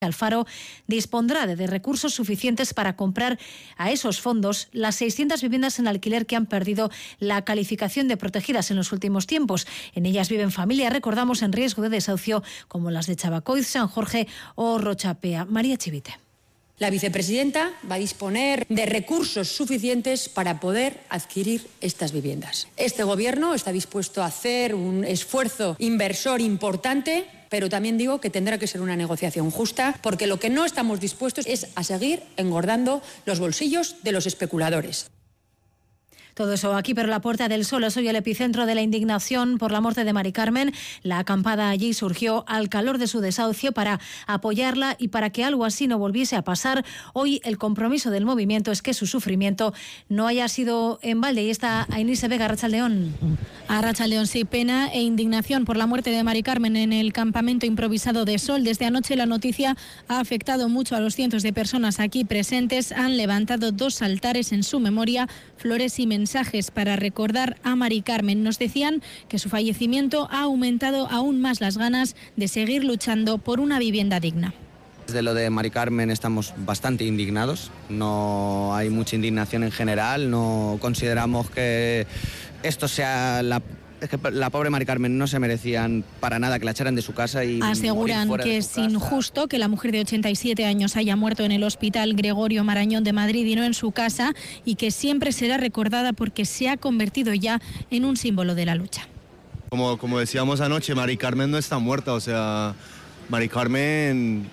Alfaro dispondrá de recursos suficientes para comprar a esos fondos las 600 viviendas en alquiler que han perdido la calificación de protegidas en los últimos tiempos. En ellas viven familias, recordamos, en riesgo de desahucio, como las de Chabacoiz, San Jorge o Rochapea. María Chivite. La vicepresidenta va a disponer de recursos suficientes para poder adquirir estas viviendas. Este Gobierno está dispuesto a hacer un esfuerzo inversor importante, pero también digo que tendrá que ser una negociación justa, porque lo que no estamos dispuestos es a seguir engordando los bolsillos de los especuladores. Todo eso aquí, pero la Puerta del Sol es hoy el epicentro de la indignación por la muerte de Mari Carmen. La acampada allí surgió al calor de su desahucio para apoyarla y para que algo así no volviese a pasar. Hoy el compromiso del movimiento es que su sufrimiento no haya sido en balde. Y está Ainise Vega, Arratsaldeón. Arratsaldeón, sí, pena e indignación por la muerte de Mari Carmen en el campamento improvisado de Sol. Desde anoche la noticia ha afectado mucho a los cientos de personas aquí presentes. Han levantado 2 altares en su memoria, flores y mensajes para recordar a Mari Carmen. Nos decían que su fallecimiento ha aumentado aún más las ganas de seguir luchando por una vivienda digna. Desde lo de Mari Carmen estamos bastante indignados, no hay mucha indignación en general, no consideramos que esto sea Es que la pobre Mari Carmen no se merecían para nada que la echaran de su casa y aseguran que es injusto que la mujer de 87 años haya muerto en el Hospital Gregorio Marañón de Madrid y no en su casa, y que siempre será recordada porque se ha convertido ya en un símbolo de la lucha. Como decíamos anoche, Mari Carmen no está muerta, o sea, Mari Carmen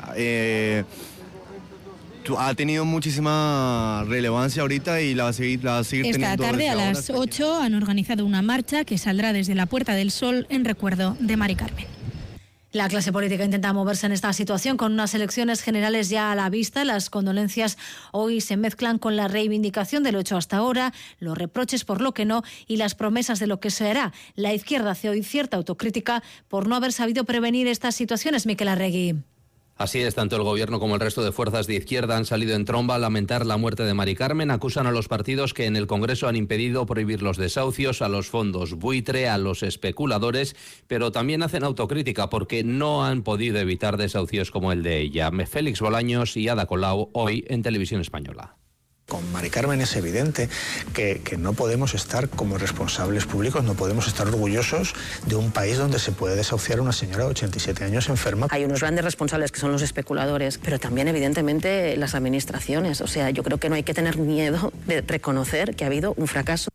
ha tenido muchísima relevancia ahorita y la va a seguir teniendo. Esta tarde a las 8 han organizado una marcha que saldrá desde la Puerta del Sol en recuerdo de Mari Carmen. La clase política intenta moverse en esta situación con unas elecciones generales ya a la vista. Las condolencias hoy se mezclan con la reivindicación de lo hecho hasta ahora, los reproches por lo que no y las promesas de lo que se hará. La izquierda hace hoy cierta autocrítica por no haber sabido prevenir estas situaciones. Miquel Arregui. Así es, tanto el Gobierno como el resto de fuerzas de izquierda han salido en tromba a lamentar la muerte de Mari Carmen. Acusan a los partidos que en el Congreso han impedido prohibir los desahucios, a los fondos buitre, a los especuladores, pero también hacen autocrítica porque no han podido evitar desahucios como el de ella. Félix Bolaños y Ada Colau hoy en Televisión Española. Con Mari Carmen es evidente que no podemos estar como responsables públicos, no podemos estar orgullosos de un país donde se puede desahuciar a una señora de 87 años enferma. Hay unos grandes responsables que son los especuladores, pero también evidentemente las administraciones. O sea, yo creo que no hay que tener miedo de reconocer que ha habido un fracaso.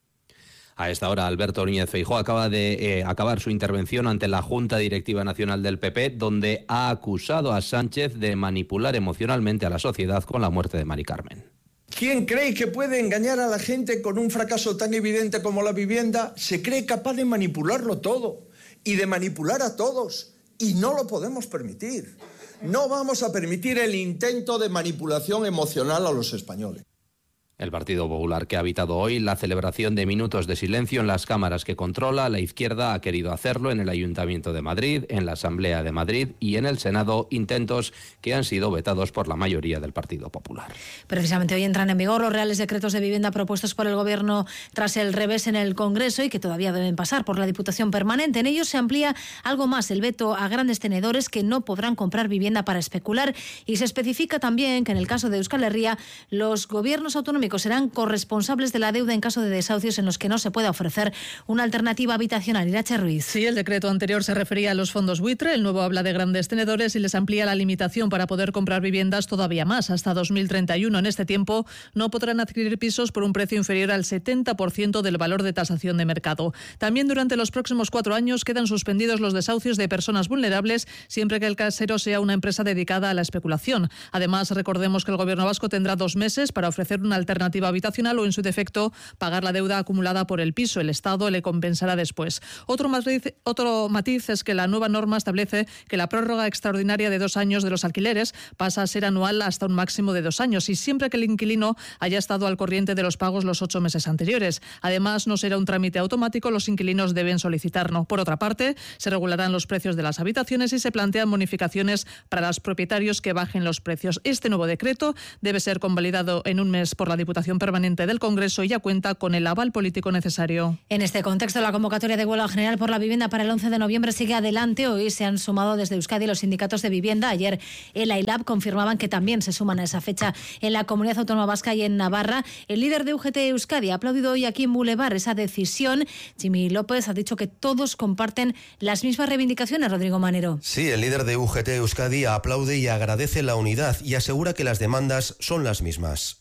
A esta hora, Alberto Núñez Feijóo acaba de acabar su intervención ante la Junta Directiva Nacional del PP, donde ha acusado a Sánchez de manipular emocionalmente a la sociedad con la muerte de Mari Carmen. ¿Quién cree que puede engañar a la gente con un fracaso tan evidente como la vivienda? Se cree capaz de manipularlo todo y de manipular a todos, y no lo podemos permitir. No vamos a permitir el intento de manipulación emocional a los españoles. El Partido Popular, que ha evitado hoy la celebración de minutos de silencio en las cámaras que controla, la izquierda ha querido hacerlo en el Ayuntamiento de Madrid, en la Asamblea de Madrid y en el Senado, intentos que han sido vetados por la mayoría del Partido Popular. Precisamente hoy entran en vigor los reales decretos de vivienda propuestos por el Gobierno tras el revés en el Congreso y que todavía deben pasar por la Diputación Permanente. En ellos se amplía algo más el veto a grandes tenedores que no podrán comprar vivienda para especular, y se especifica también que en el caso de Euskal Herria los gobiernos autonómicos serán corresponsables de la deuda en caso de desahucios en los que no se pueda ofrecer una alternativa habitacional. Irache Ruiz. Sí, el decreto anterior se refería a los fondos buitre, el nuevo habla de grandes tenedores y les amplía la limitación para poder comprar viviendas todavía más, hasta 2031. En este tiempo no podrán adquirir pisos por un precio inferior al 70% del valor de tasación de mercado. También durante los próximos 4 años quedan suspendidos los desahucios de personas vulnerables siempre que el casero sea una empresa dedicada a la especulación. Además, recordemos que el Gobierno vasco tendrá 2 meses para ofrecer una alternativa habitacional o, en su defecto, pagar la deuda acumulada por el piso. El Estado le compensará después. Otro matiz es que la nueva norma establece que la prórroga extraordinaria de 2 años de los alquileres pasa a ser anual hasta un máximo de 2 años y siempre que el inquilino haya estado al corriente de los pagos los 8 meses anteriores. Además, no será un trámite automático, los inquilinos deben solicitarlo. Por otra parte, se regularán los precios de las habitaciones y se plantean bonificaciones para los propietarios que bajen los precios. Este nuevo decreto debe ser convalidado en un mes por la Diputación Diputación Permanente del Congreso y ya cuenta con el aval político necesario. En este contexto, la convocatoria de huelga general por la vivienda para el 11 de noviembre sigue adelante. Hoy se han sumado desde Euskadi los sindicatos de vivienda. Ayer ELA y LAB confirmaban que también se suman a esa fecha en la Comunidad Autónoma Vasca y en Navarra. El líder de UGT Euskadi ha aplaudido hoy aquí en Boulevard esa decisión. Chimi López ha dicho que todos comparten las mismas reivindicaciones, Rodrigo Manero. Sí, el líder de UGT Euskadi aplaude y agradece la unidad y asegura que las demandas son las mismas.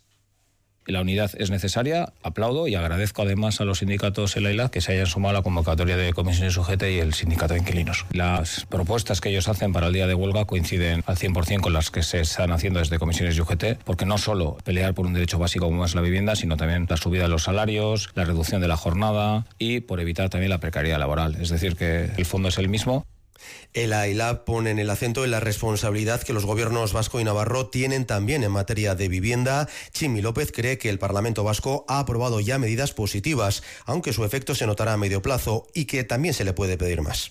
La unidad es necesaria, aplaudo y agradezco además a los sindicatos ELA y LAB que se hayan sumado a la convocatoria de comisiones UGT y el sindicato de inquilinos. Las propuestas que ellos hacen para el día de huelga coinciden al 100% con las que se están haciendo desde comisiones y UGT, porque no solo pelear por un derecho básico como es la vivienda, sino también la subida de los salarios, la reducción de la jornada y por evitar también la precariedad laboral. Es decir, que el fondo es el mismo. ELA y LAB ponen el acento en la responsabilidad que los gobiernos vasco y navarro tienen también en materia de vivienda. Chimi López cree que el Parlamento vasco ha aprobado ya medidas positivas, aunque su efecto se notará a medio plazo y que también se le puede pedir más.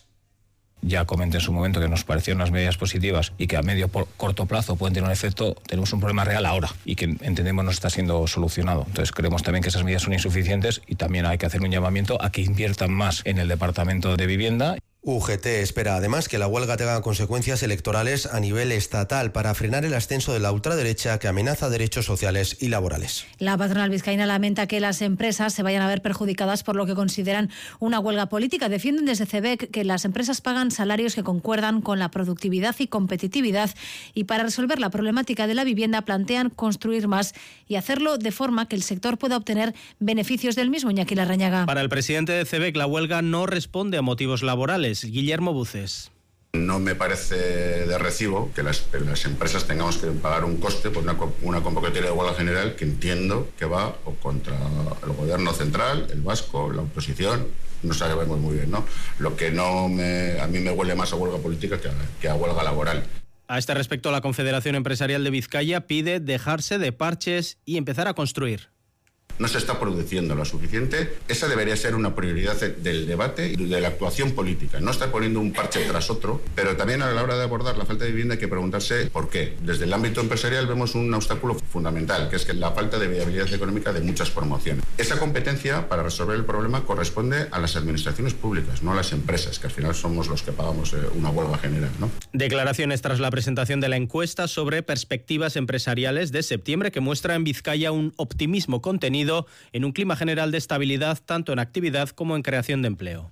Ya comenté en su momento que nos parecieron unas medidas positivas y que a medio corto plazo pueden tener un efecto. Tenemos un problema real ahora y que entendemos no está siendo solucionado. Entonces creemos también que esas medidas son insuficientes y también hay que hacer un llamamiento a que inviertan más en el Departamento de Vivienda. UGT espera además que la huelga tenga consecuencias electorales a nivel estatal para frenar el ascenso de la ultraderecha que amenaza derechos sociales y laborales. La patronal vizcaína lamenta que las empresas se vayan a ver perjudicadas por lo que consideran una huelga política. Defienden desde CEBEC que las empresas pagan salarios que concuerdan con la productividad y competitividad y para resolver la problemática de la vivienda plantean construir más y hacerlo de forma que el sector pueda obtener beneficios del mismo. Iñaki Larrañaga. Para el presidente de CEBEC, la huelga no responde a motivos laborales. Guillermo Buces. No me parece de recibo que las empresas tengamos que pagar un coste por una convocatoria de huelga general que entiendo que va o contra el gobierno central, el vasco, la oposición. No sabemos muy bien, ¿no? Lo que a mí me huele más a huelga política que a huelga laboral. A este respecto, la Confederación Empresarial de Vizcaya pide dejarse de parches y empezar a construir. No se está produciendo lo suficiente. Esa debería ser una prioridad del debate y de la actuación política. No estar poniendo un parche tras otro, pero también a la hora de abordar la falta de vivienda hay que preguntarse por qué. Desde el ámbito empresarial vemos un obstáculo fundamental, que es la falta de viabilidad económica de muchas promociones. Esa competencia para resolver el problema corresponde a las administraciones públicas, no a las empresas, que al final somos los que pagamos una huelga general, ¿no? Declaraciones tras la presentación de la encuesta sobre perspectivas empresariales de septiembre, que muestra en Vizcaya un optimismo contenido en un clima general de estabilidad tanto en actividad como en creación de empleo.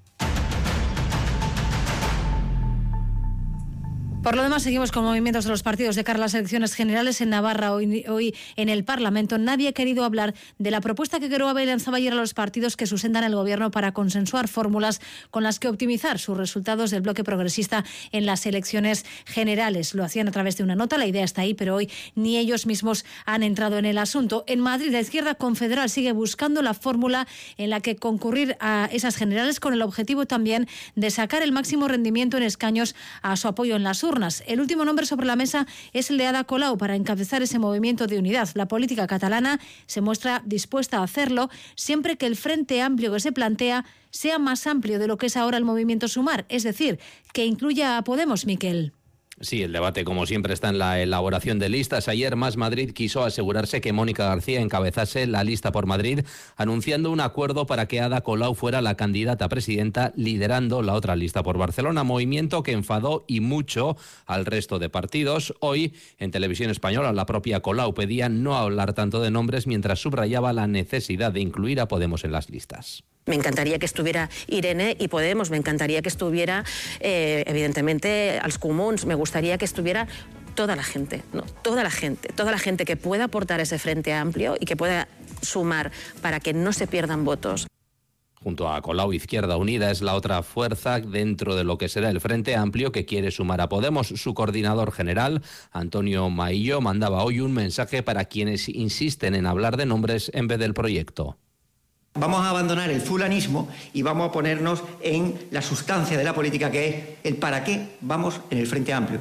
Por lo demás, seguimos con movimientos de los partidos de cara a las elecciones generales en Navarra. Hoy en el Parlamento nadie ha querido hablar de la propuesta que Geroa lanzaba ayer a los partidos que sustentan el gobierno para consensuar fórmulas con las que optimizar sus resultados del bloque progresista en las elecciones generales. Lo hacían a través de una nota, la idea está ahí, pero hoy ni ellos mismos han entrado en el asunto. En Madrid, la izquierda confederal sigue buscando la fórmula en la que concurrir a esas generales con el objetivo también de sacar el máximo rendimiento en escaños a su apoyo en las urnas. El último nombre sobre la mesa es el de Ada Colau para encabezar ese movimiento de unidad. La política catalana se muestra dispuesta a hacerlo siempre que el frente amplio que se plantea sea más amplio de lo que es ahora el movimiento Sumar, es decir, que incluya a Podemos, Miquel. Sí, el debate, como siempre, está en la elaboración de listas. Ayer Más Madrid quiso asegurarse que Mónica García encabezase la lista por Madrid, anunciando un acuerdo para que Ada Colau fuera la candidata a presidenta, liderando la otra lista por Barcelona, movimiento que enfadó y mucho al resto de partidos. Hoy, en Televisión Española, la propia Colau pedía no hablar tanto de nombres mientras subrayaba la necesidad de incluir a Podemos en las listas. Me encantaría que estuviera Irene y Podemos, me encantaría que estuviera, evidentemente, als Comuns, me gustaría que estuviera toda la gente, ¿no? Toda la gente que pueda aportar ese frente amplio y que pueda sumar para que no se pierdan votos. Junto a Colau, Izquierda Unida es la otra fuerza dentro de lo que será el Frente Amplio que quiere sumar a Podemos. Su coordinador general, Antonio Maillo, mandaba hoy un mensaje para quienes insisten en hablar de nombres en vez del proyecto. Vamos a abandonar el fulanismo y vamos a ponernos en la sustancia de la política, que es el para qué vamos en el Frente Amplio.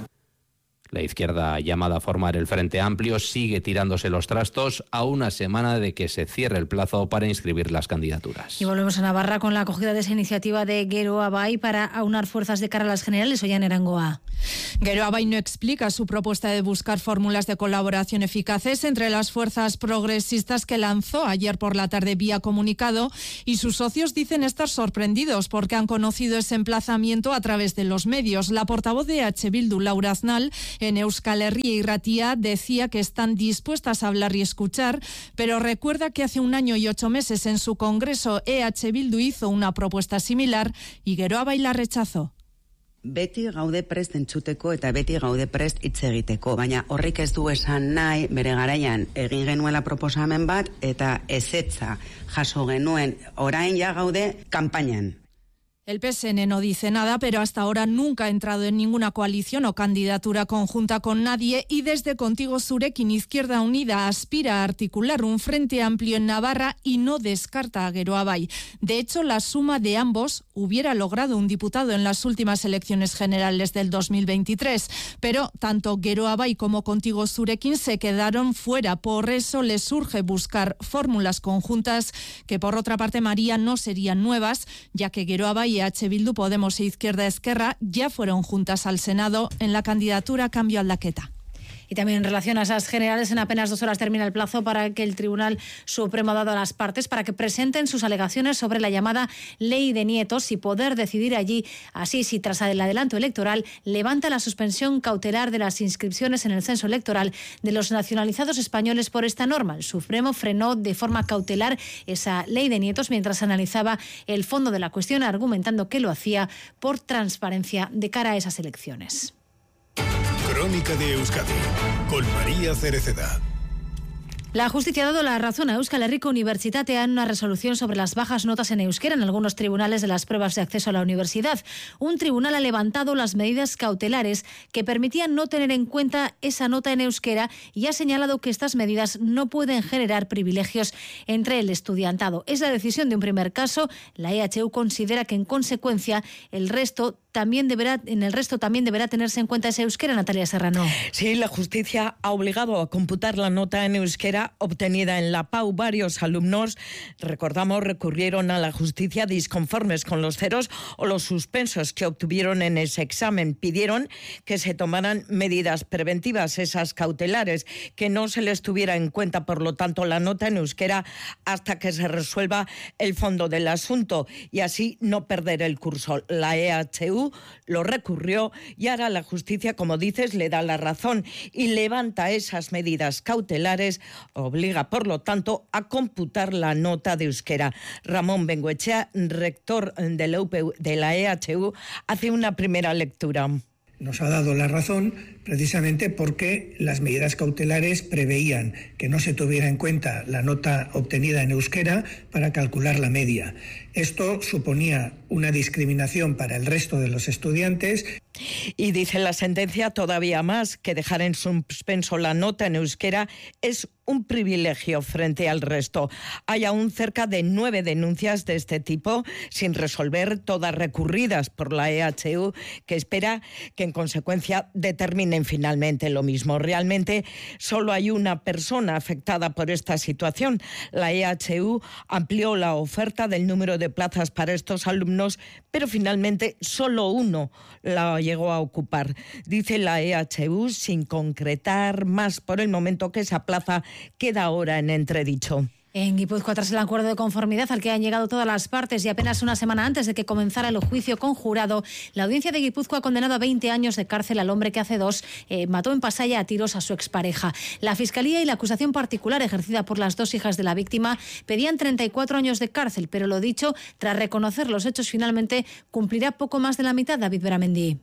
La izquierda llamada a formar el Frente Amplio sigue tirándose los trastos a una semana de que se cierre el plazo para inscribir las candidaturas. Y volvemos a Navarra con la acogida de esa iniciativa de Geroa Bai para aunar fuerzas de cara a las generales. Ollane Arangoa. Geroabay no explica su propuesta de buscar fórmulas de colaboración eficaces entre las fuerzas progresistas que lanzó ayer por la tarde vía comunicado, y sus socios dicen estar sorprendidos porque han conocido ese emplazamiento a través de los medios. La portavoz de EH Bildu, Laura Aznal, en Euskal Herria y Ratia, decía que están dispuestas a hablar y escuchar, pero recuerda que hace 1 año y 8 meses en su congreso EH Bildu hizo una propuesta similar y Geroabay la rechazó. Beti gaude prest entzuteko eta beti gaude prest hitz egiteko, baina horrik ez du esan nahi bere garaian egin genuela proposamen bat eta ezetza jaso genuen, orain ja gaude kanpainan. El PSN no dice nada, pero hasta ahora nunca ha entrado en ninguna coalición o candidatura conjunta con nadie, y desde Contigo Zurekin Izquierda Unida aspira a articular un frente amplio en Navarra y no descarta a Geroabay. De hecho, la suma de ambos hubiera logrado un diputado en las últimas elecciones generales del 2023, pero tanto Geroabay como Contigo Zurekin se quedaron fuera. Por eso les urge buscar fórmulas conjuntas que, por otra parte, María, no serían nuevas, ya que Geroabay y EH Bildu, Podemos e Izquierda Esquerra ya fueron juntas al Senado en la candidatura Cambio Aldaqueta. Y también en relación a esas generales, en apenas 2 horas termina el plazo para que el Tribunal Supremo ha dado a las partes para que presenten sus alegaciones sobre la llamada Ley de Nietos y poder decidir allí, así si tras el adelanto electoral levanta la suspensión cautelar de las inscripciones en el censo electoral de los nacionalizados españoles por esta norma. El Supremo frenó de forma cautelar esa Ley de Nietos mientras analizaba el fondo de la cuestión, argumentando que lo hacía por transparencia de cara a esas elecciones. Crónica de Euskadi, con María Cereceda. La justicia ha dado la razón a Euskal Herriko Unibertsitatea en una resolución sobre las bajas notas en euskera en algunos tribunales de las pruebas de acceso a la universidad. Un tribunal ha levantado las medidas cautelares que permitían no tener en cuenta esa nota en euskera y ha señalado que estas medidas no pueden generar privilegios entre el estudiantado. Es la decisión de un primer caso. La EHU considera que en consecuencia en el resto también deberá tenerse en cuenta ese euskera. Natalia Serrano. Sí, la justicia ha obligado a computar la nota en euskera obtenida en la PAU. Varios alumnos, recordamos, recurrieron a la justicia disconformes con los ceros o los suspensos que obtuvieron en ese examen. Pidieron que se tomaran medidas preventivas, esas cautelares, que no se les tuviera en cuenta, por lo tanto, la nota en euskera hasta que se resuelva el fondo del asunto y así no perder el curso. La EHU lo recurrió y ahora la justicia, como dices, le da la razón y levanta esas medidas cautelares, obliga, por lo tanto, a computar la nota de euskera. Ramón Bengoechea, rector de la EHU, hace una primera lectura. Nos ha dado la razón precisamente porque las medidas cautelares preveían que no se tuviera en cuenta la nota obtenida en euskera para calcular la media. Esto suponía una discriminación para el resto de los estudiantes. Y dice la sentencia todavía más, que dejar en suspenso la nota en euskera es un privilegio frente al resto. Hay aún cerca de 9 denuncias de este tipo sin resolver, todas recurridas por la EHU, que espera que en consecuencia determinen finalmente lo mismo. Realmente solo hay una persona afectada por esta situación. La EHU amplió la oferta del número de plazas para estos alumnos, pero finalmente solo uno la llegó a ocupar. Dice la EHU, sin concretar más por el momento, que esa plaza queda ahora en entredicho. En Guipúzcoa, tras el acuerdo de conformidad al que han llegado todas las partes y apenas una semana antes de que comenzara el juicio conjurado, la audiencia de Guipúzcoa ha condenado a 20 años de cárcel al hombre que hace 2 mató en Pasaia a tiros a su expareja. La Fiscalía y la acusación particular ejercida por las 2 hijas de la víctima pedían 34 años de cárcel, pero lo dicho, tras reconocer los hechos, finalmente cumplirá poco más de la mitad. David Beramendi.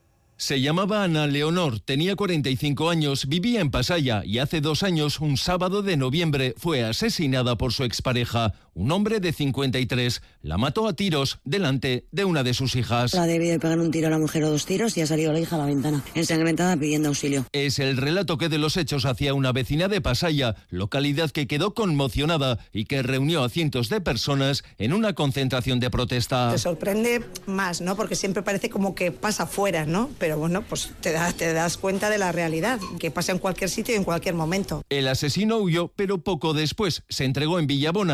Se llamaba Ana Leonor, tenía 45 años, vivía en Pasaia y hace 2 años, un sábado de noviembre, fue asesinada por su expareja, un hombre de 53. La mató a tiros delante de una de sus hijas. La debió de pegar un tiro a la mujer o 2 tiros y ha salido la hija a la ventana, ensangrentada, pidiendo auxilio. Es el relato que de los hechos hacía una vecina de Pasaia, localidad que quedó conmocionada y que reunió a cientos de personas en una concentración de protesta. Te sorprende más, ¿no? Porque siempre parece como que pasa fuera, ¿no? Pero bueno, pues te das cuenta de la realidad, que pasa en cualquier sitio y en cualquier momento. El asesino huyó, pero poco después se entregó en Villabona y con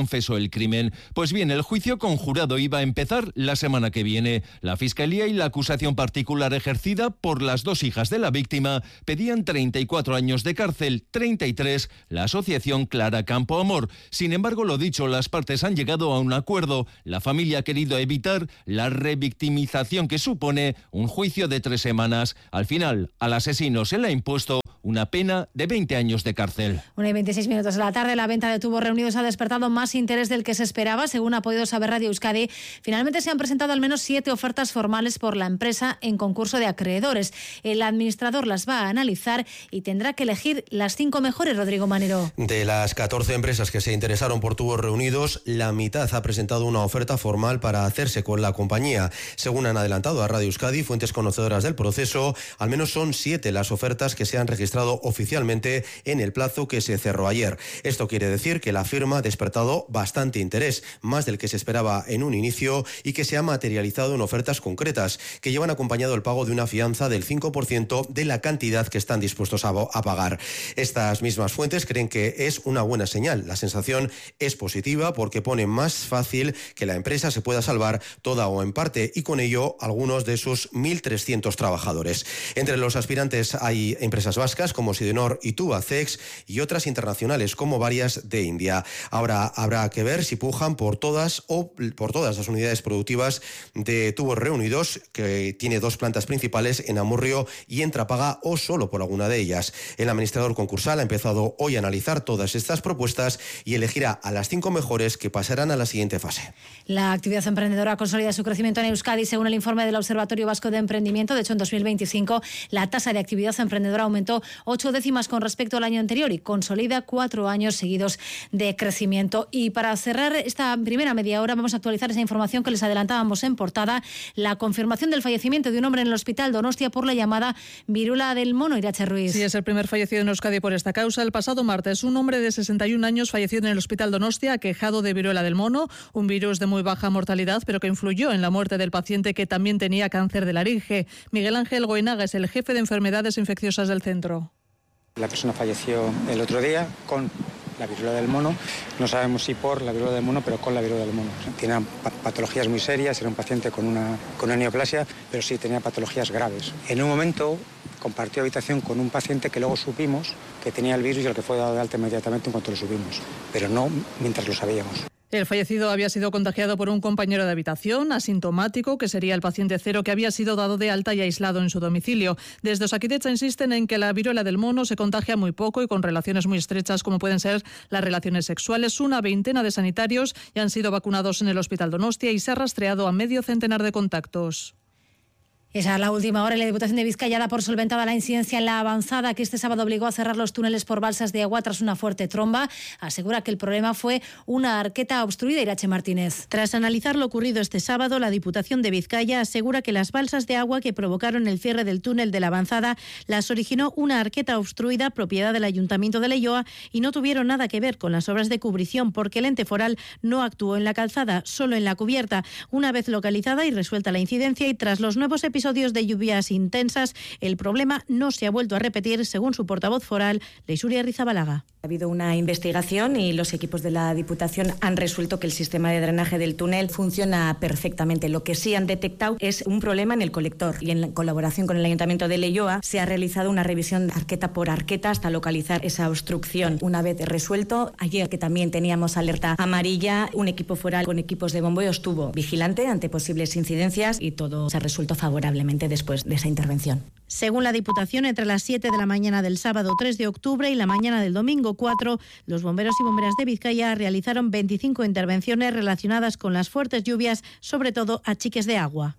confesó el crimen. Pues bien, el juicio conjurado iba a empezar la semana que viene. La Fiscalía y la acusación particular ejercida por las dos hijas de la víctima pedían 34 años de cárcel, 33 la asociación Clara Campoamor. Sin embargo, lo dicho, las partes han llegado a un acuerdo. La familia ha querido evitar la revictimización que supone un juicio de 3 semanas. Al final, al asesino se le ha impuesto una pena de 20 años de cárcel. 1:26 de la tarde, la venta de tubos reunidos ha despertado más interés del que se esperaba. Según ha podido saber Radio Euskadi, finalmente se han presentado al menos 7 ofertas formales por la empresa en concurso de acreedores. El administrador las va a analizar y tendrá que elegir las 5 mejores, Rodrigo Manero. De las 14 empresas que se interesaron por tubos reunidos, la mitad ha presentado una oferta formal para hacerse con la compañía. Según han adelantado a Radio Euskadi, fuentes conocedoras del proceso, al menos son 7 las ofertas que se han registrado oficialmente en el plazo que se cerró ayer. Esto quiere decir que la firma ha despertado bastante interés, más del que se esperaba en un inicio, y que se ha materializado en ofertas concretas, que llevan acompañado el pago de una fianza del 5% de la cantidad que están dispuestos a pagar. Estas mismas fuentes creen que es una buena señal. La sensación es positiva porque pone más fácil que la empresa se pueda salvar toda o en parte, y con ello algunos de sus 1.300 trabajadores. Entre los aspirantes hay empresas vascas como Sidenor y Tubacex y otras internacionales como varias de India. Ahora habrá que ver si pujan por todas las unidades productivas de tubos reunidos, que tiene 2 plantas principales en Amurrio y en Trápaga, o solo por alguna de ellas. El administrador concursal ha empezado hoy a analizar todas estas propuestas y elegirá a las 5 mejores que pasarán a la siguiente fase. La actividad emprendedora consolida su crecimiento en Euskadi. Según el informe del Observatorio Vasco de Emprendimiento, de hecho en 2025 la tasa de actividad emprendedora aumentó 8 décimas con respecto al año anterior y consolida 4 años seguidos de crecimiento. Y para cerrar esta primera media hora vamos a actualizar esa información que les adelantábamos en portada: la confirmación del fallecimiento de un hombre en el hospital Donostia por la llamada viruela del mono. Irache Ruiz. Sí, es el primer fallecido en Euskadi por esta causa. El pasado martes, un hombre de 61 años falleció en el hospital Donostia aquejado de viruela del mono, un virus de muy baja mortalidad pero que influyó en la muerte del paciente, que también tenía cáncer de laringe. Miguel Ángel Goinaga es el jefe de enfermedades infecciosas del centro. La persona falleció el otro día con la viruela del mono. No sabemos si por la viruela del mono, pero con la viruela del mono. Tenía patologías muy serias, era un paciente con una neoplasia, pero sí tenía patologías graves. En un momento compartió habitación con un paciente que luego supimos que tenía el virus y al que fue dado de alta inmediatamente en cuanto lo supimos, pero no mientras lo sabíamos. El fallecido había sido contagiado por un compañero de habitación asintomático, que sería el paciente cero, que había sido dado de alta y aislado en su domicilio. Desde Osakidetza insisten en que la viruela del mono se contagia muy poco y con relaciones muy estrechas, como pueden ser las relaciones sexuales. Una veintena de sanitarios ya han sido vacunados en el Hospital Donostia y se ha rastreado a medio centenar de contactos. Esa es la última hora. La Diputación de Vizcaya da por solventada la incidencia en la avanzada, que este sábado obligó a cerrar los túneles por balsas de agua tras una fuerte tromba. Asegura que el problema fue una arqueta obstruida. Irache Martínez. Tras analizar lo ocurrido este sábado, la Diputación de Vizcaya asegura que las balsas de agua que provocaron el cierre del túnel de la avanzada las originó una arqueta obstruida propiedad del Ayuntamiento de Leioa y no tuvieron nada que ver con las obras de cubrición, porque el ente foral no actuó en la calzada, solo en la cubierta. Una vez localizada y resuelta la incidencia y tras los nuevos episodios de lluvias intensas, el problema no se ha vuelto a repetir, según su portavoz foral, Leisuri Arrizabalaga. Ha habido una investigación y los equipos de la Diputación han resuelto que el sistema de drenaje del túnel funciona perfectamente. Lo que sí han detectado es un problema en el colector y en colaboración con el Ayuntamiento de Leioa se ha realizado una revisión arqueta por arqueta hasta localizar esa obstrucción. Una vez resuelto, ayer que también teníamos alerta amarilla, un equipo foral con equipos de bombeo estuvo vigilante ante posibles incidencias y todo se ha resuelto favorablemente después de esa intervención. Según la Diputación, entre las 7 de la mañana del sábado 3 de octubre y la mañana del domingo 4, los bomberos y bomberas de Vizcaya realizaron 25 intervenciones relacionadas con las fuertes lluvias, sobre todo achiques de agua.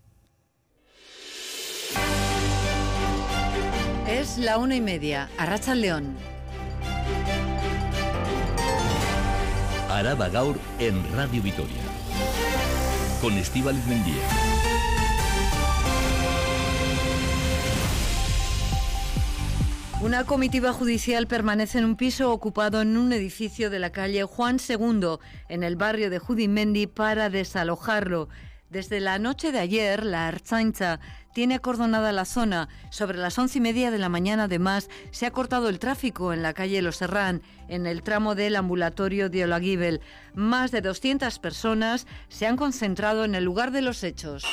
Es la 1:30. Arratsaldeon. Araba Gaur en Radio Vitoria. Con Estíbaliz Mendía. Una comitiva judicial permanece en un piso ocupado en un edificio de la calle Juan II, en el barrio de Judimendi, para desalojarlo. Desde la noche de ayer, la Ertzaintza tiene acordonada la zona. Sobre las 11:30 de la mañana, además, se ha cortado el tráfico en la calle Los Herrán, en el tramo del ambulatorio de Olaguibel. Más de 200 personas se han concentrado en el lugar de los hechos.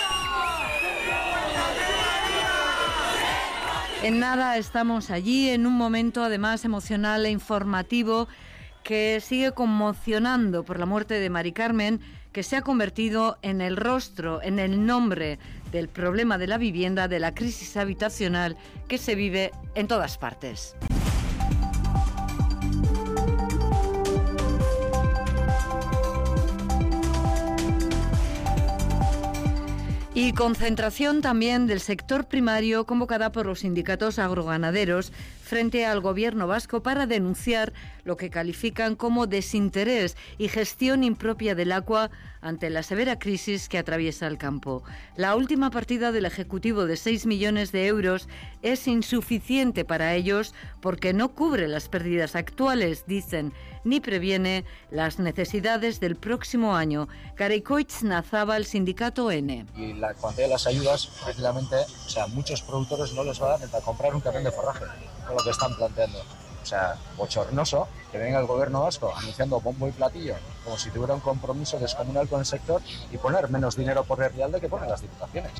En nada estamos allí, en un momento además emocional e informativo que sigue conmocionando por la muerte de Mari Carmen, que se ha convertido en el rostro, en el nombre del problema de la vivienda, de la crisis habitacional que se vive en todas partes. Y concentración también del sector primario convocada por los sindicatos agroganaderos frente al gobierno vasco para denunciar lo que califican como desinterés y gestión impropia del agua ante la severa crisis que atraviesa el campo. La última partida del Ejecutivo de 6 millones de euros es insuficiente para ellos porque no cubre las pérdidas actuales, dicen, ni previene las necesidades del próximo año. Garaikoitz Nazaba, sindicato N. Y la cuantía de las ayudas, precisamente, muchos productores no les va a dar ni para comprar un camión de forraje, con lo que están planteando. O sea, bochornoso que venga el gobierno vasco anunciando bombo y platillo como si tuviera un compromiso descomunal con el sector y poner menos dinero por Herrialde que ponen las diputaciones.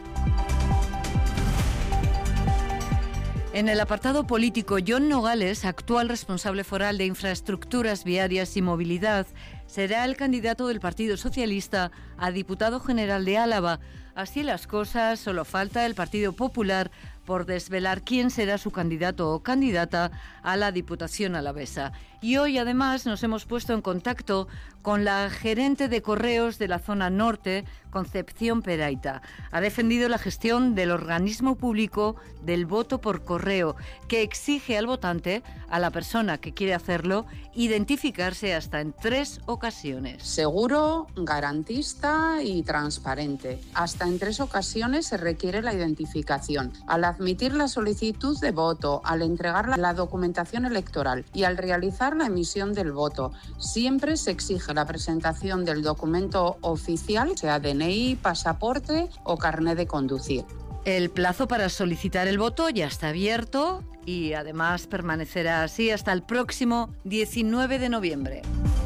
En el apartado político, Jon Nogales, actual responsable foral de infraestructuras viarias y movilidad, será el candidato del Partido Socialista a diputado general de Álava. Así las cosas, solo falta el Partido Popular por desvelar quién será su candidato o candidata a la Diputación alavesa. Y hoy, además, nos hemos puesto en contacto con la gerente de correos de la zona norte, Concepción Peraita. Ha defendido la gestión del organismo público del voto por correo, que exige al votante, a la persona que quiere hacerlo, identificarse hasta en 3 ocasiones. Seguro, garantista y transparente. Hasta en 3 ocasiones se requiere la identificación. Al admitir la solicitud de voto, al entregar la documentación electoral y al realizar la emisión del voto, siempre se exige la presentación del documento oficial, sea DNI, pasaporte o carné de conducir. El plazo para solicitar el voto ya está abierto y además permanecerá así hasta el próximo 19 de noviembre.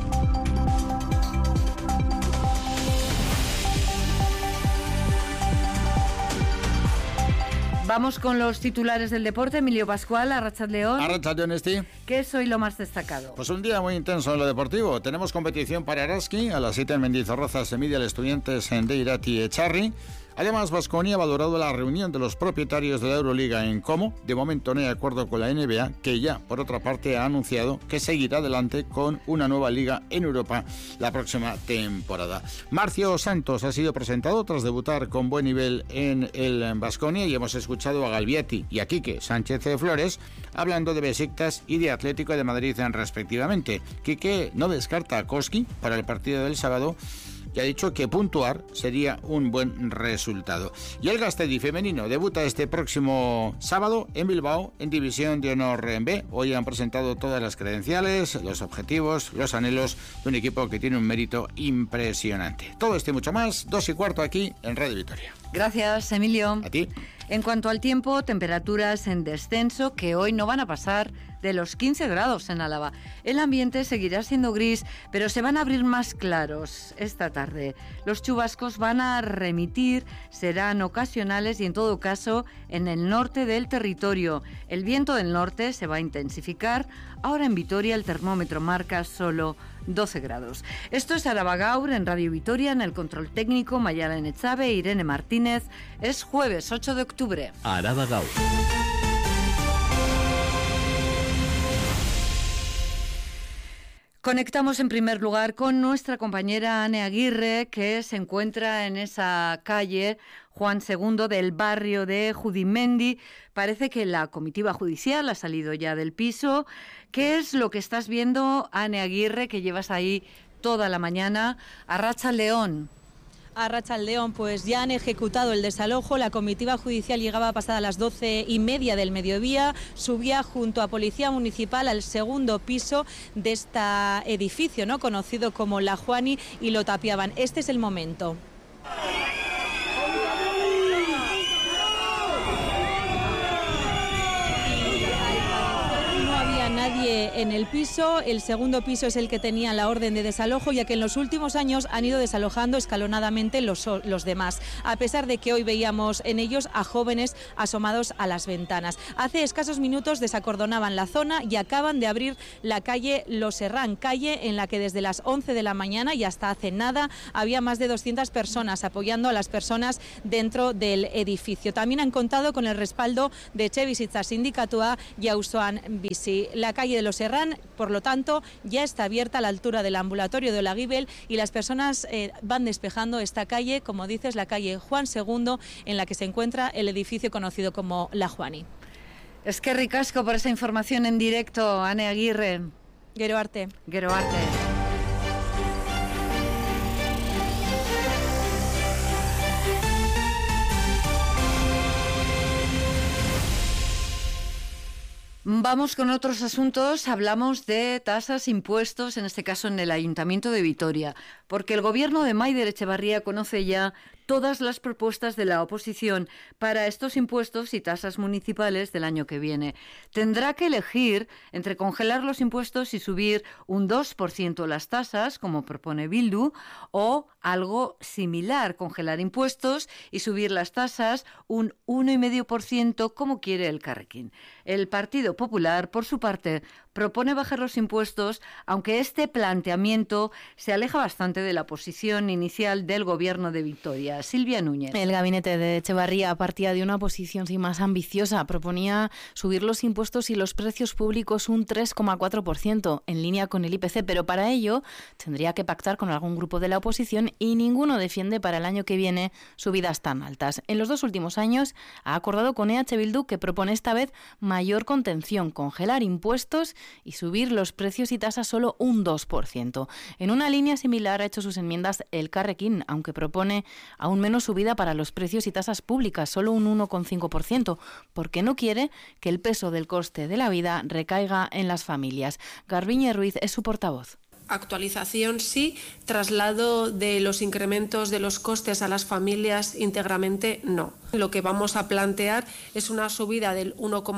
Vamos con los titulares del deporte. Emilio Pascual, Arratsaldeon. Arratsaldeon, Esti. ¿Qué es hoy lo más destacado? Pues un día muy intenso en lo deportivo. Tenemos competición para Araski. A las 7 en Mendizorroza se mide al Estudiantes en de Irati Echarri. Además, Baskonia ha valorado la reunión de los propietarios de la Euroliga en Como. De momento no hay acuerdo con la NBA, que ya, por otra parte, ha anunciado que seguirá adelante con una nueva liga en Europa la próxima temporada. Marcio Santos ha sido presentado tras debutar con buen nivel en el Baskonia y hemos escuchado a Galviati y a Quique Sánchez de Flores hablando de Besiktas y de Atlético de Madrid respectivamente. Quique no descarta a Koski para el partido del sábado y ha dicho que puntuar sería un buen resultado. Y el Gasteiz femenino debuta este próximo sábado en Bilbao en División de Honor en B. Hoy han presentado todas las credenciales, los objetivos, los anhelos de un equipo que tiene un mérito impresionante. Todo esto y mucho más, 2:15 aquí en Radio Vitoria. Gracias, Emilio. A ti. En cuanto al tiempo, temperaturas en descenso que hoy no van a pasar de los 15 grados en Álava. El ambiente seguirá siendo gris, pero se van a abrir más claros esta tarde. Los chubascos van a remitir, serán ocasionales y en todo caso en el norte del territorio. El viento del norte se va a intensificar. Ahora en Vitoria el termómetro marca solo 12 grados. Esto es Araba Gaur en Radio Vitoria, en el control técnico Mayalen Echave, Irene Martínez. Es jueves 8 de octubre. Araba Gaur. Conectamos en primer lugar con nuestra compañera Ane Aguirre, que se encuentra en esa calle Juan II del barrio de Judimendi. Parece que la comitiva judicial ha salido ya del piso. ¿Qué es lo que estás viendo, Ane Aguirre, que llevas ahí toda la mañana? Arratsaldeon. Arratsaldeon, pues ya han ejecutado el desalojo. La comitiva judicial llegaba pasada las 12:30 del mediodía, subía junto a Policía Municipal al segundo piso de este edificio, ¿no?, conocido como La Juani, y lo tapiaban. Este es el momento. nadie en el piso. El segundo piso es el que tenía la orden de desalojo, ya que en los últimos años han ido desalojando escalonadamente los demás, a pesar de que hoy veíamos en ellos a jóvenes asomados a las ventanas. Hace escasos minutos desacordonaban la zona y acaban de abrir la calle Los Herrán, calle en la que desde las 11 de la mañana y hasta hace nada había más de 200 personas apoyando a las personas dentro del edificio. También han contado con el respaldo de Etxebizitza Sindikatua y Auzoan Bizi. La calle de Los Herrán, por lo tanto, ya está abierta a la altura del ambulatorio de Olagibel y las personas van despejando esta calle, como dices, la calle Juan II, en la que se encuentra el edificio conocido como La Juani. Es que ricasco por esa información en directo, Ane Aguirre. Gero arte. Gero arte. Vamos con otros asuntos. Hablamos de tasas, impuestos, en este caso en el Ayuntamiento de Vitoria, porque el gobierno de Maider Etxebarria conoce ya todas las propuestas de la oposición para estos impuestos y tasas municipales del año que viene. Tendrá que elegir entre congelar los impuestos y subir un 2% las tasas, como propone Bildu, o algo similar, congelar impuestos y subir las tasas un 1,5%, como quiere el Carrequín. El Partido Popular, por su parte, propone bajar los impuestos, aunque este planteamiento se aleja bastante de la posición inicial del gobierno de Vitoria. Silvia Núñez. El gabinete de Etxebarria partía de una posición más ambiciosa. Proponía subir los impuestos y los precios públicos un 3,4%, en línea con el IPC, pero para ello tendría que pactar con algún grupo de la oposición y ninguno defiende para el año que viene subidas tan altas. En los 2 últimos años ha acordado con EH Bildu, que propone esta vez mayor contención, congelar impuestos y subir los precios y tasas solo un 2%. En una línea similar ha hecho sus enmiendas el Carrequín, aunque propone aún menos subida para los precios y tasas públicas, solo un 1,5%, porque no quiere que el peso del coste de la vida recaiga en las familias. Garbiñe Ruiz es su portavoz. Actualización sí, traslado de los incrementos de los costes a las familias íntegramente no. Lo que vamos a plantear es una subida del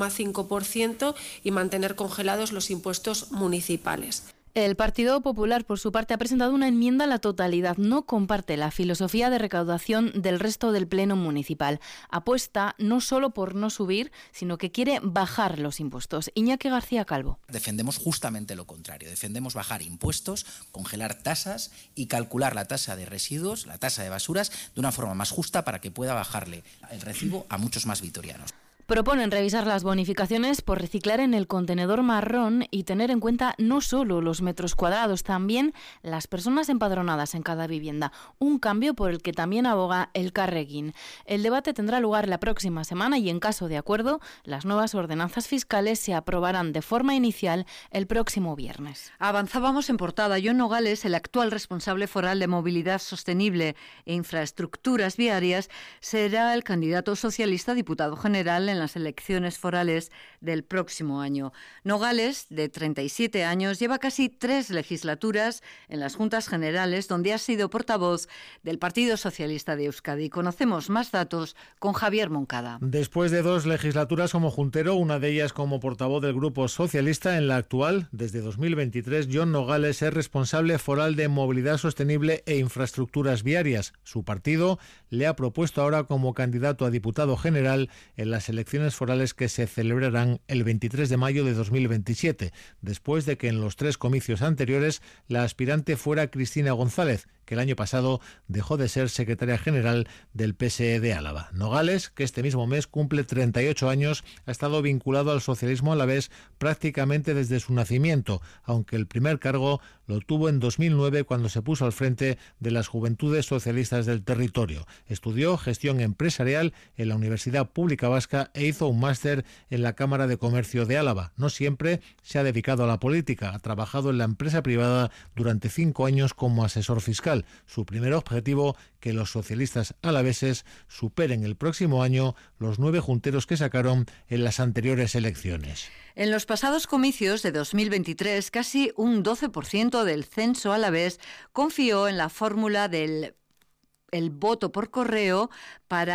1,5% y mantener congelados los impuestos municipales. El Partido Popular, por su parte, ha presentado una enmienda a la totalidad. No comparte la filosofía de recaudación del resto del Pleno municipal. Apuesta no solo por no subir, sino que quiere bajar los impuestos. Iñaki García Calvo. Defendemos justamente lo contrario. Defendemos bajar impuestos, congelar tasas y calcular la tasa de residuos, la tasa de basuras, de una forma más justa para que pueda bajarle el recibo a muchos más vitorianos. Proponen revisar las bonificaciones por reciclar en el contenedor marrón y tener en cuenta no solo los metros cuadrados, también las personas empadronadas en cada vivienda, un cambio por el que también aboga el Carrequín. El debate tendrá lugar la próxima semana y, en caso de acuerdo, las nuevas ordenanzas fiscales se aprobarán de forma inicial el próximo viernes. Avanzábamos en portada. Jon Nogales, el actual responsable foral de Movilidad Sostenible e Infraestructuras Viarias, será el candidato socialista a diputado general en las elecciones forales del próximo año. Nogales, de 37 años, lleva casi 3 legislaturas en las Juntas Generales, donde ha sido portavoz del Partido Socialista de Euskadi. Conocemos más datos con Javier Moncada. Después de 2 legislaturas como juntero, una de ellas como portavoz del Grupo Socialista, en la actual, desde 2023, Jon Nogales es responsable foral de Movilidad Sostenible e Infraestructuras Viarias. Su partido le ha propuesto ahora como candidato a diputado general en las elecciones forales que se celebrarán el 23 de mayo de 2027, después de que en los 3 comicios anteriores la aspirante fuera Cristina González, que el año pasado dejó de ser secretaria general del PSE de Álava. Nogales, que este mismo mes cumple 38 años, ha estado vinculado al socialismo alavés prácticamente desde su nacimiento, aunque el primer cargo lo tuvo en 2009 cuando se puso al frente de las Juventudes Socialistas del territorio. Estudió gestión empresarial en la Universidad Pública Vasca e hizo un máster en la Cámara de Comercio de Álava. No siempre se ha dedicado a la política. Ha trabajado en la empresa privada durante 5 años como asesor fiscal. Su primer objetivo, que los socialistas alaveses superen el próximo año los 9 junteros que sacaron en las anteriores elecciones. En los pasados comicios de 2023, casi un 12% del censo alavés confió en la fórmula del voto por correo para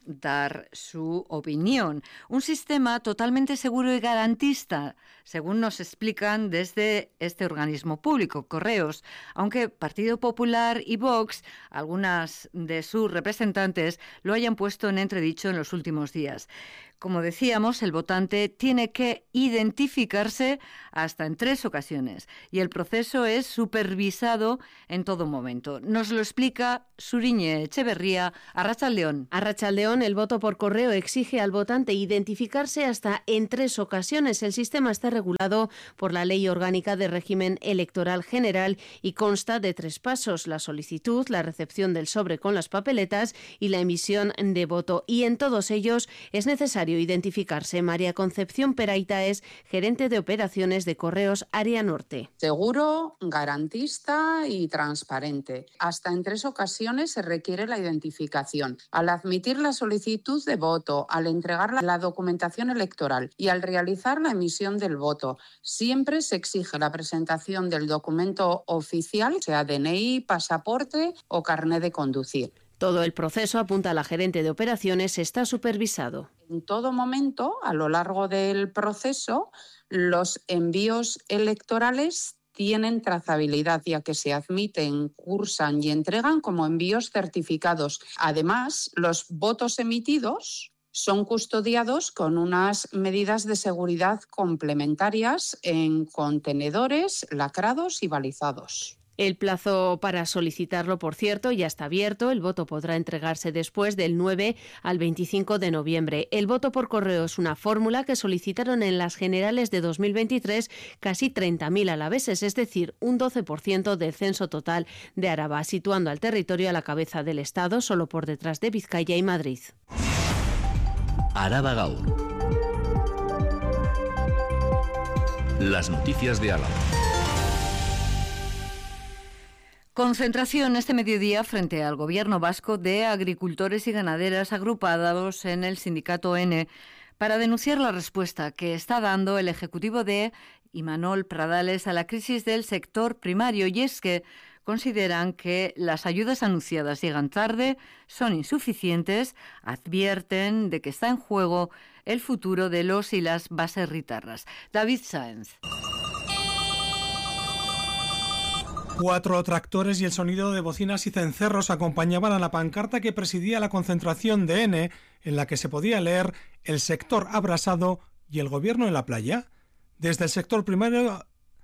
dar su opinión. Un sistema totalmente seguro y garantista, según nos explican desde este organismo público, Correos, aunque Partido Popular y Vox, algunas de sus representantes, lo hayan puesto en entredicho en los últimos días. Como decíamos, el votante tiene que identificarse hasta en 3 ocasiones y el proceso es supervisado en todo momento. Nos lo explica Suriñe Echeverría, Arratsaldeon. Arratsaldeon, el voto por correo exige al votante identificarse hasta en 3 ocasiones. El sistema está regulado por la Ley Orgánica de Régimen Electoral General y consta de 3 pasos: la solicitud, la recepción del sobre con las papeletas y la emisión de voto. Y en todos ellos es necesario identificarse. María Concepción Peraita es gerente de operaciones de Correos Área Norte. Seguro, garantista y transparente. Hasta en 3 ocasiones se requiere la identificación. Al admitir la solicitud de voto, al entregar la documentación electoral y al realizar la emisión del voto, siempre se exige la presentación del documento oficial, sea DNI, pasaporte o carné de conducir. Todo el proceso, apunta la gerente de operaciones, está supervisado. En todo momento, a lo largo del proceso, los envíos electorales tienen trazabilidad, ya que se admiten, cursan y entregan como envíos certificados. Además, los votos emitidos son custodiados con unas medidas de seguridad complementarias en contenedores lacrados y balizados. El plazo para solicitarlo, por cierto, ya está abierto. El voto podrá entregarse después del 9 al 25 de noviembre. El voto por correo es una fórmula que solicitaron en las generales de 2023 casi 30.000 alaveses, es decir, un 12% del censo total de Araba, situando al territorio a la cabeza del Estado, solo por detrás de Vizcaya y Madrid. Araba Gaur. Las noticias de Álava. Concentración este mediodía frente al Gobierno vasco de agricultores y ganaderas agrupados en el sindicato N para denunciar la respuesta que está dando el Ejecutivo de Imanol Pradales a la crisis del sector primario, y es que consideran que las ayudas anunciadas llegan tarde, son insuficientes, advierten de que está en juego el futuro de los y las baserritarras. David Sáenz. 4 tractores y el sonido de bocinas y cencerros acompañaban a la pancarta que presidía la concentración de N, en la que se podía leer "El sector abrasado y el gobierno en la playa". Desde el sector primario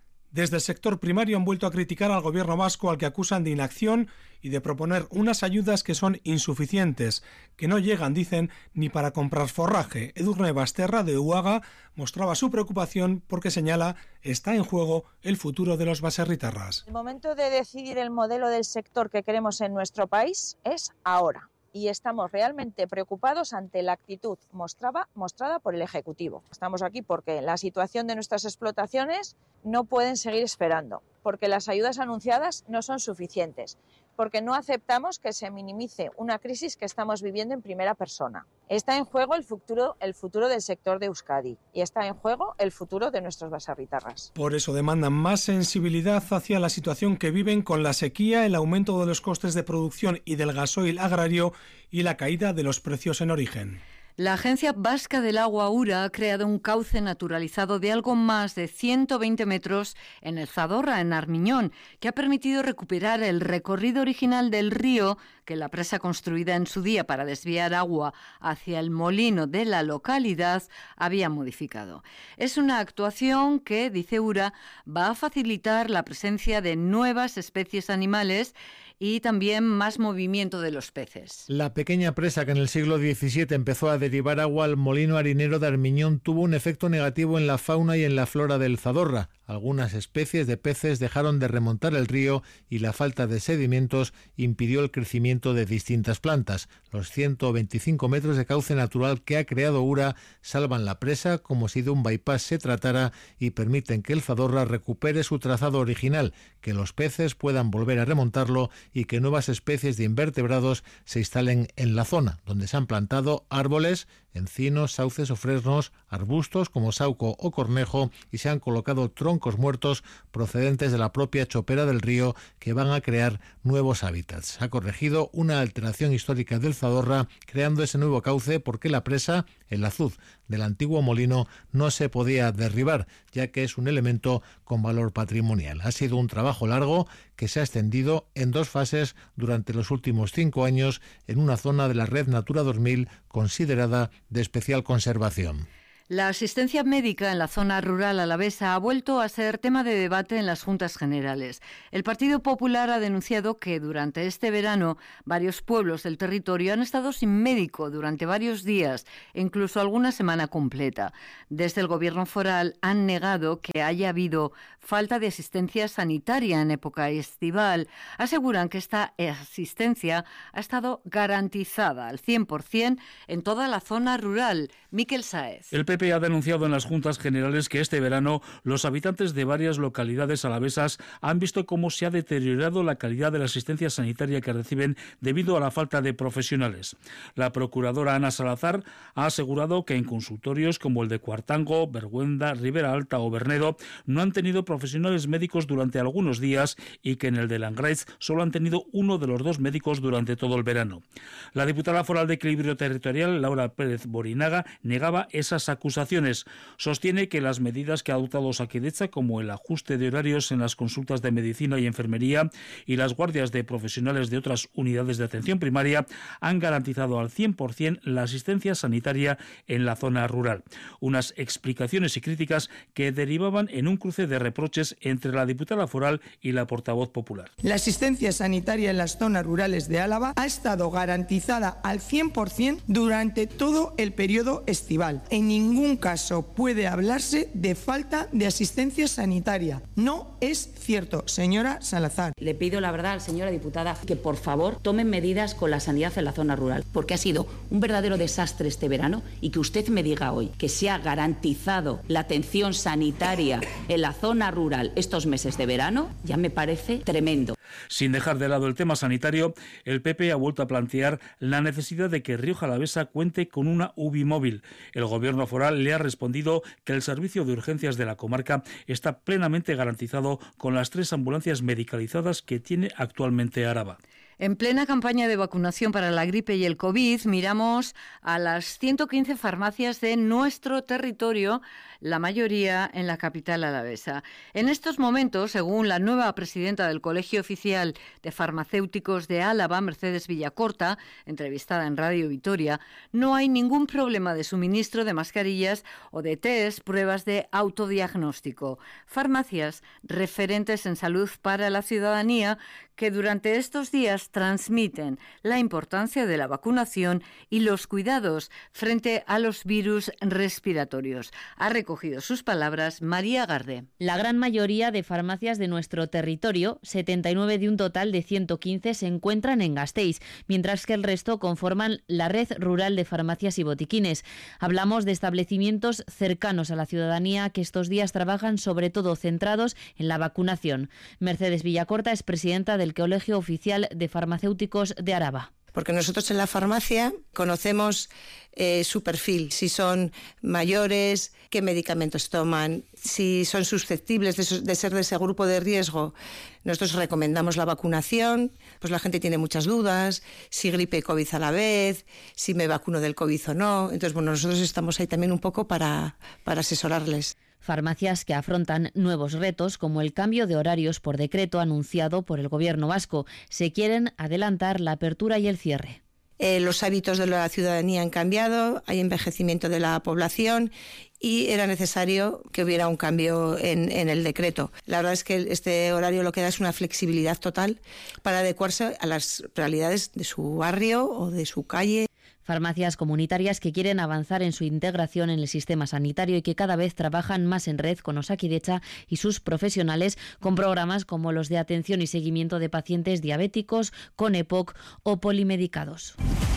han vuelto a criticar al gobierno vasco, al que acusan de inacción y de proponer unas ayudas que son insuficientes, que no llegan, dicen, ni para comprar forraje. Edurne Basterra, de UAGA, mostraba su preocupación porque, señala, está en juego el futuro de los baserritarras. El momento de decidir el modelo del sector que queremos en nuestro país es ahora. Y estamos realmente preocupados ante la actitud mostrada por el Ejecutivo. Estamos aquí porque la situación de nuestras explotaciones no pueden seguir esperando, porque las ayudas anunciadas no son suficientes, porque no aceptamos que se minimice una crisis que estamos viviendo en primera persona. Está en juego el futuro del sector de Euskadi y está en juego el futuro de nuestros baserritarras. Por eso demandan más sensibilidad hacia la situación que viven con la sequía, el aumento de los costes de producción y del gasoil agrario y la caída de los precios en origen. La Agencia Vasca del Agua, URA, ha creado un cauce naturalizado de algo más de 120 metros en el Zadorra, en Armiñón, que ha permitido recuperar el recorrido original del río que la presa construida en su día para desviar agua hacia el molino de la localidad había modificado. Es una actuación que, dice URA, va a facilitar la presencia de nuevas especies animales y también más movimiento de los peces. La pequeña presa que en el siglo XVII empezó a derivar agua al molino harinero de Armiñón tuvo un efecto negativo en la fauna y en la flora del Zadorra. Algunas especies de peces dejaron de remontar el río y la falta de sedimentos impidió el crecimiento de distintas plantas. Los 125 metros de cauce natural que ha creado URA salvan la presa como si de un bypass se tratara y permiten que el Zadorra recupere su trazado original, que los peces puedan volver a remontarlo y que nuevas especies de invertebrados se instalen en la zona, donde se han plantado árboles, encinos, sauces o fresnos, arbustos como sauco o cornejo, y se han colocado troncos muertos procedentes de la propia chopera del río que van a crear nuevos hábitats. Ha corregido una alteración histórica del Zadorra, creando ese nuevo cauce porque la presa, el azud del antiguo molino, no se podía derribar, ya que es un elemento con valor patrimonial. Ha sido un trabajo largo que se ha extendido en 2 fases durante los últimos 5 años en una zona de la Red Natura 2000 considerada de especial conservación. La asistencia médica en la zona rural alavesa ha vuelto a ser tema de debate en las Juntas Generales. El Partido Popular ha denunciado que durante este verano varios pueblos del territorio han estado sin médico durante varios días e incluso alguna semana completa. Desde el Gobierno foral han negado que haya habido falta de asistencia sanitaria en época estival. Aseguran que esta asistencia ha estado garantizada al 100% en toda la zona rural. Miquel Sáez. El PP ha denunciado en las Juntas Generales que este verano los habitantes de varias localidades alavesas han visto cómo se ha deteriorado la calidad de la asistencia sanitaria que reciben debido a la falta de profesionales. La procuradora Ana Salazar ha asegurado que en consultorios como el de Cuartango, Berguenda, Ribera Alta o Bernedo no han tenido profesionales médicos durante algunos días y que en el de Langraiz solo han tenido uno de los 2 médicos durante todo el verano. La diputada foral de Equilibrio Territorial, Laura Pérez Borinaga, negaba esas acusaciones. Sostiene que las medidas que ha adoptado Osakidetza, como el ajuste de horarios en las consultas de medicina y enfermería y las guardias de profesionales de otras unidades de atención primaria, han garantizado al 100% la asistencia sanitaria en la zona rural. Unas explicaciones y críticas que derivaban en un cruce de reproches entre la diputada foral y la portavoz popular. La asistencia sanitaria en las zonas rurales de Álava ha estado garantizada al 100% durante todo el periodo estival. En ningún caso puede hablarse de falta de asistencia sanitaria. No es cierto, señora Salazar. Le pido la verdad, señora diputada, que por favor tomen medidas con la sanidad en la zona rural, porque ha sido un verdadero desastre este verano, y que usted me diga hoy que se ha garantizado la atención sanitaria en la zona rural estos meses de verano, ya me parece tremendo. Sin dejar de lado el tema sanitario, el PP ha vuelto a plantear la necesidad de que Rioja Alavesa cuente con una UBI móvil. El Gobierno foral le ha respondido que el servicio de urgencias de la comarca está plenamente garantizado con las 3 ambulancias medicalizadas que tiene actualmente Araba. En plena campaña de vacunación para la gripe y el COVID, miramos a las 115 farmacias de nuestro territorio, la mayoría en la capital alavesa. En estos momentos, según la nueva presidenta del Colegio Oficial de Farmacéuticos de Álava, Mercedes Villacorta, entrevistada en Radio Vitoria, no hay ningún problema de suministro de mascarillas o de test, pruebas de autodiagnóstico. Farmacias referentes en salud para la ciudadanía que durante estos días transmiten la importancia de la vacunación y los cuidados frente a los virus respiratorios. Ha recogido sus palabras María Garde. La gran mayoría de farmacias de nuestro territorio, 79 de un total de 115, se encuentran en Gasteiz, mientras que el resto conforman la red rural de farmacias y botiquines. Hablamos de establecimientos cercanos a la ciudadanía que estos días trabajan sobre todo centrados en la vacunación. Mercedes Villacorta es presidenta del Colegio Oficial de Farmacéuticos de Araba. Porque nosotros en la farmacia conocemos su perfil, si son mayores, qué medicamentos toman, si son susceptibles de ser de ese grupo de riesgo. Nosotros recomendamos la vacunación, pues la gente tiene muchas dudas, si gripe y COVID a la vez, si me vacuno del COVID o no. Entonces, bueno, nosotros estamos ahí también un poco para asesorarles. Farmacias que afrontan nuevos retos como el cambio de horarios por decreto anunciado por el Gobierno vasco. Se quieren adelantar la apertura y el cierre. Los hábitos de la ciudadanía han cambiado, hay envejecimiento de la población y era necesario que hubiera un cambio en el decreto. La verdad es que este horario lo que da es una flexibilidad total para adecuarse a las realidades de su barrio o de su calle. Farmacias comunitarias que quieren avanzar en su integración en el sistema sanitario y que cada vez trabajan más en red con Osakidetza y sus profesionales con programas como los de atención y seguimiento de pacientes diabéticos, con EPOC o polimedicados.